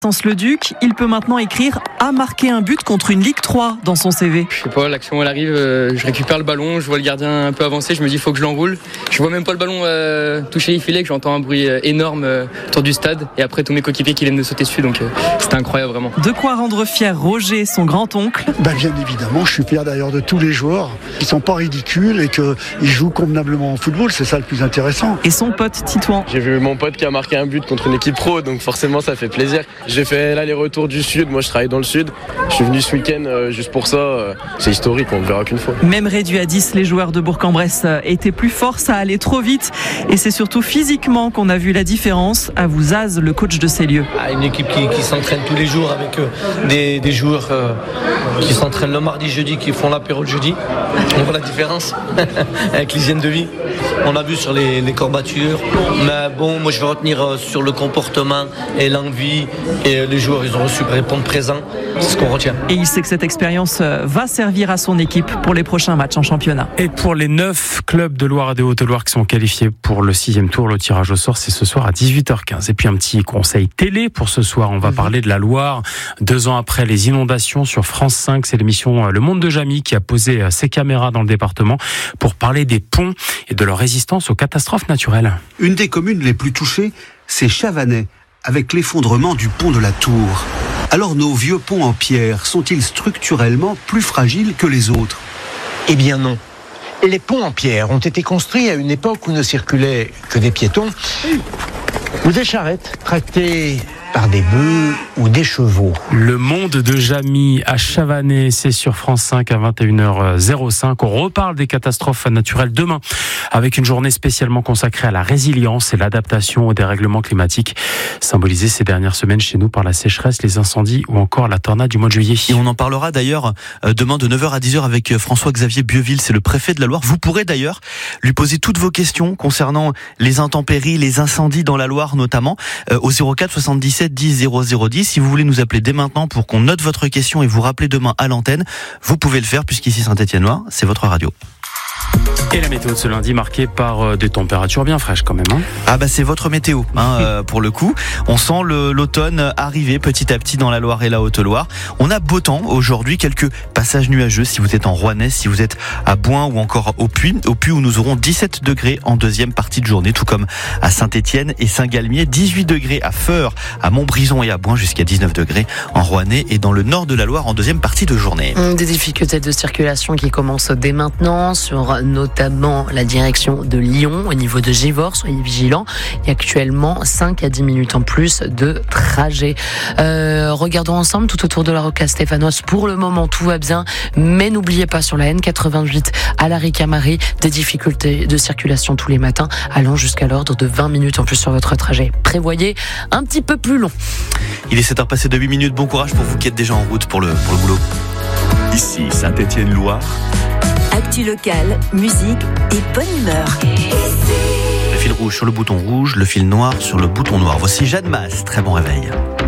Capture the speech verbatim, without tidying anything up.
Sens-le-Duc, il peut maintenant écrire « a marqué un but contre une Ligue trois » dans son C V. Je sais pas, l'action elle arrive, euh, je récupère le ballon, je vois le gardien un peu avancé, je me dis faut que je l'enroule. Je vois même pas le ballon euh, toucher les filets, que j'entends un bruit euh, énorme euh, autour du stade et après tous mes coéquipiers qui viennent de sauter dessus, donc euh, c'était incroyable vraiment. De quoi rendre fier Roger, son grand-oncle. Ben, bien évidemment, je suis fier d'ailleurs de tous les joueurs qui sont pas ridicules et qu'ils jouent convenablement au football, c'est ça le plus intéressant. Et son pote Titouan. J'ai vu mon pote qui a marqué un but contre une équipe pro, donc forcément ça fait plaisir. J'ai fait l'aller-retour du sud, moi je travaille dans le sud. Je suis venu ce week-end euh, juste pour ça. Euh, c'est historique, on ne le verra qu'une fois. Même réduit à dix, les joueurs de Bourg-en-Bresse étaient plus forts, ça allait trop vite. Et c'est surtout physiquement qu'on a vu la différence. À vous, Az, le coach de ces lieux. Ah, une équipe qui, qui s'entraîne tous les jours avec euh, des, des joueurs euh, qui s'entraînent le mardi, jeudi, qui font l'apéro le jeudi. On voit la différence avec l'hygiène de vie. On a vu sur les, les courbatures. Mais bon, moi je vais retenir euh, sur le comportement et l'envie. Et les joueurs, ils ont reçu répondre présent. C'est ce qu'on retient. Et il sait que cette expérience va servir à son équipe pour les prochains matchs en championnat. Et pour les neuf clubs de Loire et de Haute-Loire qui sont qualifiés pour le sixième tour, le tirage au sort, c'est ce soir à dix-huit heures quinze. Et puis un petit conseil télé pour ce soir. On va mmh. parler de la Loire. Deux ans après les inondations sur France cinq, c'est l'émission Le Monde de Jamy qui a posé ses caméras dans le département pour parler des ponts et de leur résistance aux catastrophes naturelles. Une des communes les plus touchées, c'est Chavanais, avec l'effondrement du pont de la Tour. Alors nos vieux ponts en pierre sont-ils structurellement plus fragiles que les autres ? Eh bien non. Les ponts en pierre ont été construits à une époque où ne circulaient que des piétons ou des charrettes tractées par des bœufs ou des chevaux. Le Monde de Jamy à Chavanais, c'est sur France cinq à vingt et une heures cinq. On reparle des catastrophes naturelles demain avec une journée spécialement consacrée à la résilience et l'adaptation au dérèglement climatique, symbolisée ces dernières semaines chez nous par la sécheresse, les incendies ou encore la tornade du mois de juillet. Et on en parlera d'ailleurs demain de neuf heures à dix heures avec François-Xavier Bieville, c'est le préfet de la Loire. Vous pourrez d'ailleurs lui poser toutes vos questions concernant les intempéries, les incendies dans la Loire notamment, au zéro quatre soixante-dix-sept dix zéro zéro dix. Si vous voulez nous appeler dès maintenant pour qu'on note votre question et vous rappeler demain à l'antenne, vous pouvez le faire puisqu'ici Saint-Étienne-Loire, c'est votre radio. Et la météo de ce lundi marquée par des températures bien fraîches quand même. Hein. Ah bah c'est votre météo hein, euh, pour le coup. On sent le, l'automne arriver petit à petit dans la Loire et la Haute-Loire. On a beau temps aujourd'hui, quelques passages nuageux si vous êtes en Rouennais, si vous êtes à Bouin ou encore au Puy. Au Puy où nous aurons dix-sept degrés en deuxième partie de journée, tout comme à Saint-Étienne et Saint-Galmier. dix-huit degrés à Feurs, à Montbrison et à Bouin, jusqu'à dix-neuf degrés en Rouennais et dans le nord de la Loire en deuxième partie de journée. Des difficultés de circulation qui commencent dès maintenant sur notamment la direction de Lyon au niveau de Givors, soyez vigilants. Il y a actuellement cinq à dix minutes en plus de trajet. Euh, regardons ensemble tout autour de la rocade Stéphanos. Pour le moment, tout va bien, mais n'oubliez pas sur la N quatre-vingt-huit à la Ricamarie, des difficultés de circulation tous les matins, allant jusqu'à l'ordre de vingt minutes en plus sur votre trajet. Prévoyez un petit peu plus long. Il est sept heures passées de huit minutes. Bon courage pour vous qui êtes déjà en route pour le, pour le boulot. Ici Saint-Étienne-Loire. Actu locale, musique et bonne humeur. Le fil rouge sur le bouton rouge, le fil noir sur le bouton noir. Voici Jeanne Masse. Très bon réveil.